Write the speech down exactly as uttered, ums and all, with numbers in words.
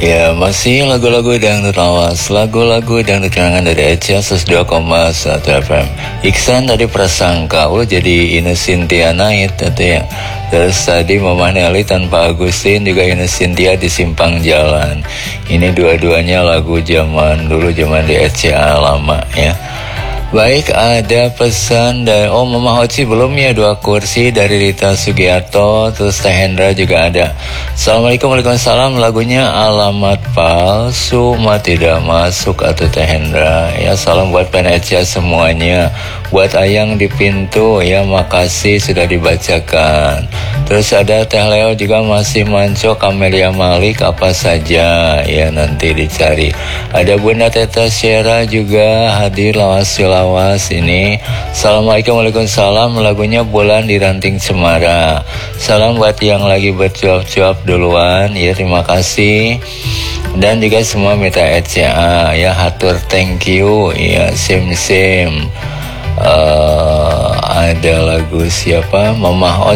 Ya, masih lagu-lagu dangdut lawas, lagu-lagu dangdut kenangan dari Echa seratus dua koma satu F M. Iksan tadi prasangka, lo jadi Ines Cynthia Night, tadi ya. Terus tadi Mama Nelly tanpa Agustin, juga Ines Cynthia di Simpang Jalan. Ini dua-duanya lagu zaman dulu, zaman di Echa lama ya. Baik, ada pesan dari oh Mama Hoci belum ya, dua kursi dari Rita Sugiarto. Terus Teh Hendra juga ada. Assalamualaikum, waalaikumsalam. Lagunya Alamat Palsu mah tidak masuk atau Teh Hendra ya. Salam buat Penecia semuanya. Buat Ayang di pintu ya, makasih sudah dibacakan. Terus ada Teh Leo juga masih manco. Camelia Malik apa saja ya, nanti dicari. Ada Bunda Teta Syera juga hadir lawas lawas ini. Assalamualaikum, waalaikumsalam. Lagunya Bulan di Ranting Cemara. Salam buat yang lagi bercuap-cuap duluan ya, terima kasih. Dan juga semua mitra E C A ya, hatur thank you ya, sim sim. Uh, ada lagu siapa, Mama